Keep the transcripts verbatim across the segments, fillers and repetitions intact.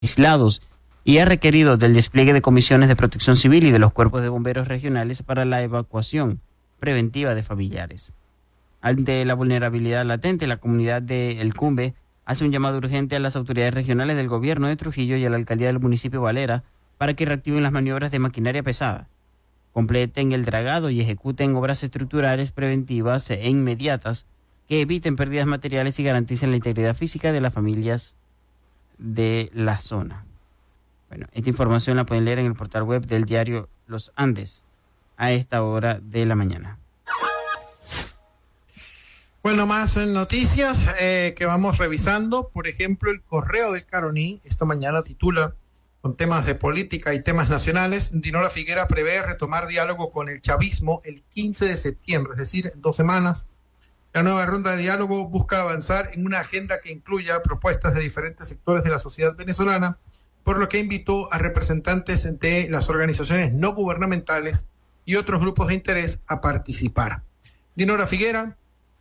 aislados y ha requerido del despliegue de comisiones de protección civil y de los cuerpos de bomberos regionales para la evacuación preventiva de familiares. Ante la vulnerabilidad latente, la comunidad de El Cumbe hace un llamado urgente a las autoridades regionales del gobierno de Trujillo y a la alcaldía del municipio Valera para que reactiven las maniobras de maquinaria pesada, completen el dragado y ejecuten obras estructurales preventivas e inmediatas que eviten pérdidas materiales y garanticen la integridad física de las familias de la zona. Bueno, esta información la pueden leer en el portal web del diario Los Andes a esta hora de la mañana. Bueno, más noticias eh, que vamos revisando. Por ejemplo, el Correo del Caroní esta mañana titula con temas de política y temas nacionales: Dinora Figuera prevé retomar diálogo con el chavismo el quince de septiembre, es decir, en dos semanas. La nueva ronda de diálogo busca avanzar en una agenda que incluya propuestas de diferentes sectores de la sociedad venezolana, por lo que invitó a representantes de las organizaciones no gubernamentales y otros grupos de interés a participar. Dinora Figuera,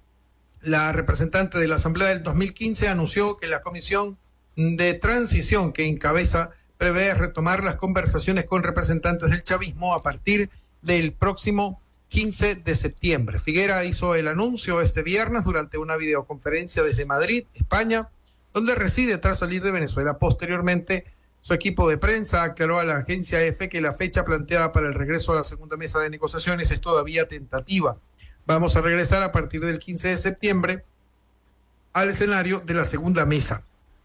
la representante de la Asamblea del dos mil quince, anunció que la comisión de transición que encabeza prevé retomar las conversaciones con representantes del chavismo a partir del próximo quince de septiembre. Figuera hizo el anuncio este viernes durante una videoconferencia desde Madrid, España, donde reside tras salir de Venezuela. Posteriormente, su equipo de prensa aclaró a la agencia EFE que la fecha planteada para el regreso a la segunda mesa de negociaciones es todavía tentativa. Vamos a regresar a partir del quince de septiembre al escenario de la segunda mesa.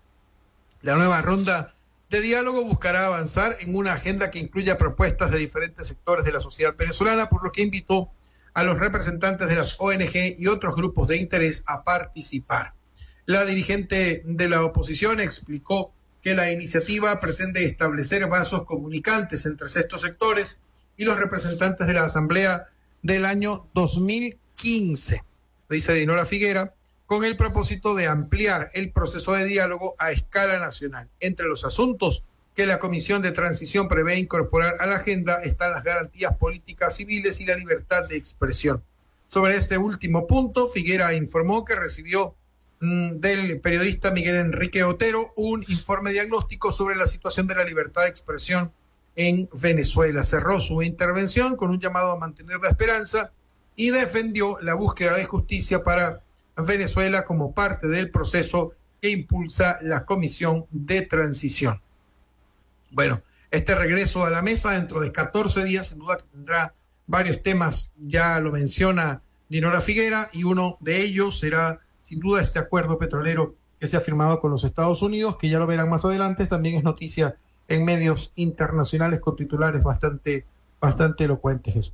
La nueva ronda de diálogo buscará avanzar en una agenda que incluya propuestas de diferentes sectores de la sociedad venezolana, por lo que invitó a los representantes de las O N G y otros grupos de interés a participar. La dirigente de la oposición explicó que la iniciativa pretende establecer vasos comunicantes entre estos sectores y los representantes de la Asamblea del año dos mil quince, dice Dinora Figuera, con el propósito de ampliar el proceso de diálogo a escala nacional. Entre los asuntos que la Comisión de Transición prevé incorporar a la agenda están las garantías políticas civiles y la libertad de expresión. Sobre este último punto, Figuera informó que recibió mmm, del periodista Miguel Enrique Otero un informe diagnóstico sobre la situación de la libertad de expresión en Venezuela. Cerró su intervención con un llamado a mantener la esperanza y defendió la búsqueda de justicia para Venezuela como parte del proceso que impulsa la Comisión de Transición. Bueno, este regreso a la mesa dentro de catorce días, sin duda que tendrá varios temas, ya lo menciona Dinora Figuera, y uno de ellos será sin duda este acuerdo petrolero que se ha firmado con los Estados Unidos, que ya lo verán más adelante. También es noticia en medios internacionales con titulares bastante, bastante elocuentes, Jesús.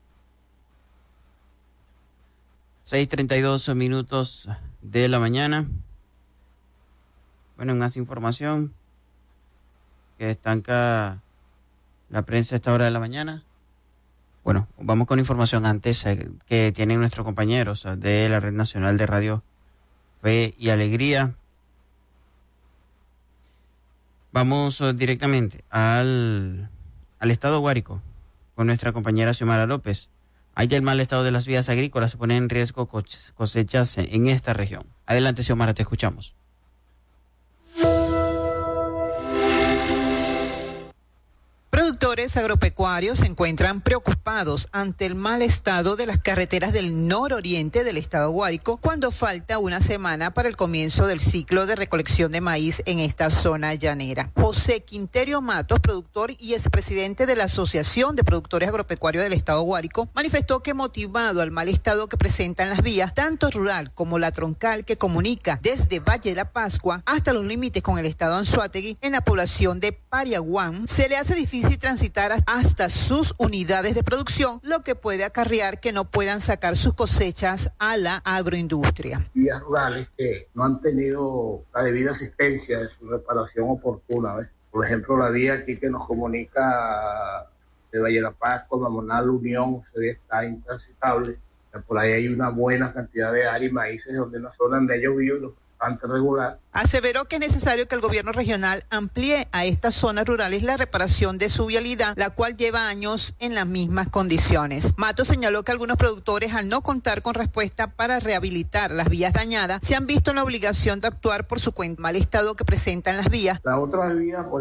seis treinta y dos minutos de la mañana. Bueno, en más información que estanca la prensa a esta hora de la mañana. Bueno, vamos con información antes eh, que tienen nuestros compañeros de la Red Nacional de Radio Fe y Alegría. Vamos uh, directamente al, al estado Guárico con nuestra compañera Xiomara López. Allá el mal estado de las vías agrícolas se pone en riesgo cosechas en esta región. Adelante, Xiomara, te escuchamos. Productores agropecuarios se encuentran preocupados ante el mal estado de las carreteras del nororiente del estado Guárico cuando falta una semana para el comienzo del ciclo de recolección de maíz en esta zona llanera. José Quinterio Matos, productor y expresidente de la Asociación de Productores Agropecuarios del estado Guárico, manifestó que motivado al mal estado que presentan las vías, tanto rural como la troncal que comunica desde Valle de la Pascua hasta los límites con el estado Anzoátegui, en la población de Pariaguán, se le hace difícil transitar hasta sus unidades de producción, lo que puede acarrear que no puedan sacar sus cosechas a la agroindustria. Vías rurales que no han tenido la debida asistencia de su reparación oportuna, ¿ves? Por ejemplo, la vía aquí que nos comunica de Valle de la Pascua, Mamonal, Unión, esa vía está intransitable. Por ahí hay una buena cantidad de áreas y maíces donde no zona donde ellos viven bastante regular. Aseveró que es necesario que el gobierno regional amplíe a estas zonas rurales la reparación de su vialidad, la cual lleva años en las mismas condiciones. Mato señaló que algunos productores, al no contar con respuesta para rehabilitar las vías dañadas, se han visto en la obligación de actuar por su cuenta. Mal estado que presentan las vías. La otra vía, por